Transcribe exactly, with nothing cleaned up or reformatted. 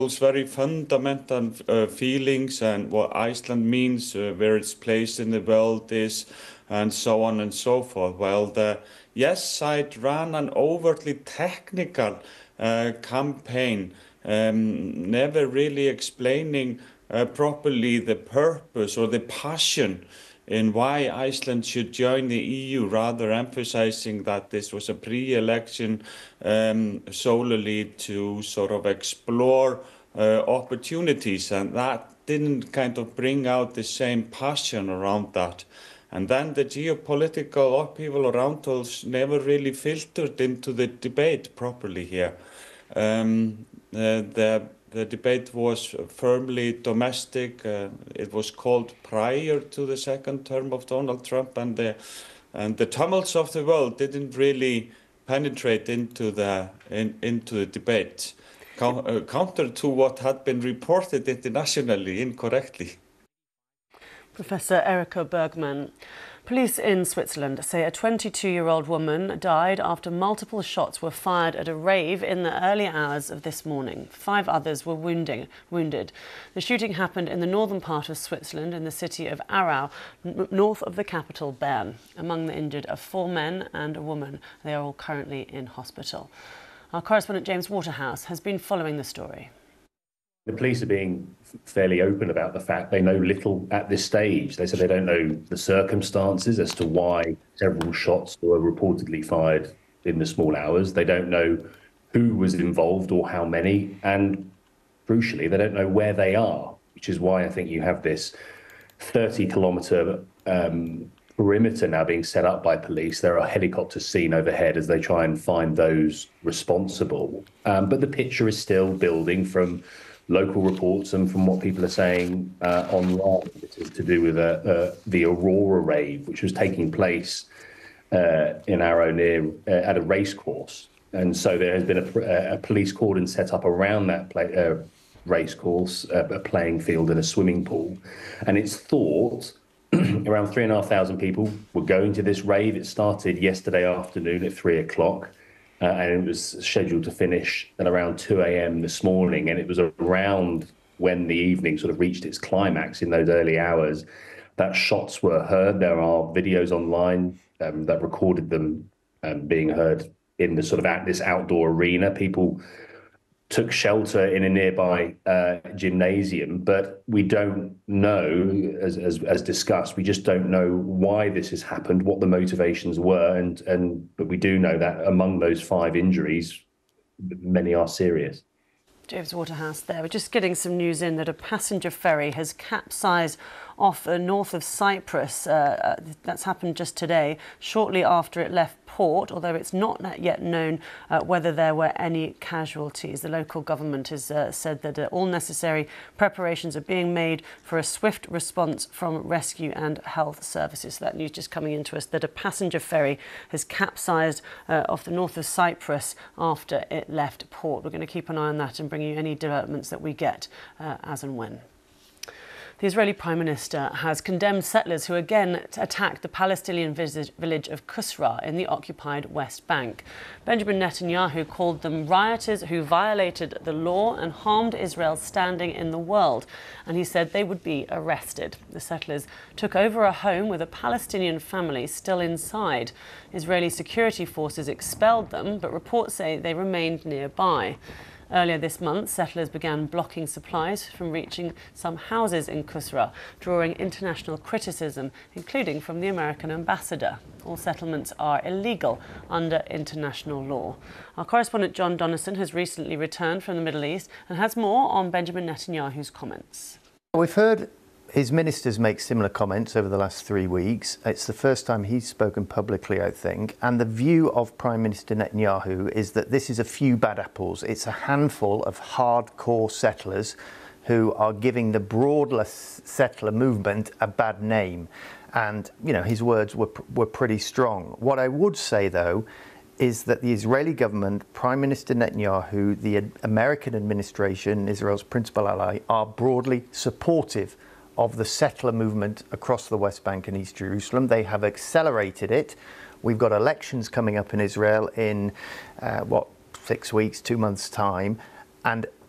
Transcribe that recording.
very fundamental uh, feelings and what Iceland means, uh, where its place in the world is, and so on and so forth. Well, the yes side ran an overtly technical uh, campaign, um, never really explaining uh, properly the purpose or the passion in why Iceland should join the E U, rather emphasizing that this was a pre-election um, solely to sort of explore uh, opportunities, and that didn't kind of bring out the same passion around that. And then the geopolitical upheaval around us never really filtered into the debate properly here. Um, uh, the the debate was firmly domestic. Uh, it was called prior to the second term of Donald Trump, and the and the tumults of the world didn't really penetrate into the in, into the debate, Co uh, counter to what had been reported internationally incorrectly. Professor Erika Bergman. Police in Switzerland say a twenty-two-year-old woman died after multiple shots were fired at a rave in the early hours of this morning. Five others were wounding, wounded. The shooting happened in the northern part of Switzerland in the city of Aarau, north of the capital, Bern. Among the injured are four men and a woman. They are all currently in hospital. Our correspondent James Waterhouse has been following the story. The police are being fairly open about the fact they know little at this stage. They said they don't know the circumstances as to why several shots were reportedly fired in the small hours. They don't know who was involved or how many. And crucially, they don't know where they are, which is why I think you have this thirty kilometre um, perimeter now being set up by police. There are helicopters seen overhead as they try and find those responsible. Um, but the picture is still building from local reports and from what people are saying uh, online. It is to do with uh, uh, the Aurora rave, which was taking place uh, in Aarau near uh, at a race course. And so there has been a, a police cordon set up around that play, uh, race course, uh, a playing field and a swimming pool. And it's thought around three and a half thousand people were going to this rave. It started yesterday afternoon at three o'clock. Uh, and it was scheduled to finish at around two A M this morning. And it was around when the evening sort of reached its climax in those early hours that shots were heard. There are videos online um, that recorded them um, being heard in the sort of at this outdoor arena. People took shelter in a nearby uh, gymnasium, but we don't know, as, as as discussed, we just don't know why this has happened, what the motivations were, and and but we do know that among those five injuries, many are serious. James Waterhouse there. We're just getting some news in that a passenger ferry has capsized off uh, north of Cyprus. Uh, uh, that's happened just today, shortly after it left port, although it's not yet known uh, whether there were any casualties. The local government has uh, said that uh, all necessary preparations are being made for a swift response from rescue and health services. So that news just coming into us that a passenger ferry has capsized uh, off the north of Cyprus after it left port. We're going to keep an eye on that and bring you any developments that we get uh, as and when. The Israeli Prime Minister has condemned settlers who again attacked the Palestinian village of Qusra in the occupied West Bank. Benjamin Netanyahu called them rioters who violated the law and harmed Israel's standing in the world, and he said they would be arrested. The settlers took over a home with a Palestinian family still inside. Israeli security forces expelled them, but reports say they remained nearby. Earlier this month, settlers began blocking supplies from reaching some houses in Qusra, drawing international criticism, including from the American ambassador. All settlements are illegal under international law. Our correspondent John Donnison has recently returned from the Middle East and has more on Benjamin Netanyahu's comments. We've heard his ministers make similar comments over the last three weeks. It's the first time he's spoken publicly, I think. And the view of Prime Minister Netanyahu is that this is a few bad apples. It's a handful of hardcore settlers who are giving the broader settler movement a bad name. And, you know, his words were, were pretty strong. What I would say, though, is that the Israeli government, Prime Minister Netanyahu, the American administration, Israel's principal ally, are broadly supportive of the settler movement across the West Bank and East Jerusalem. They have accelerated it. We've got elections coming up in Israel in, uh, what, six weeks, two months' time. And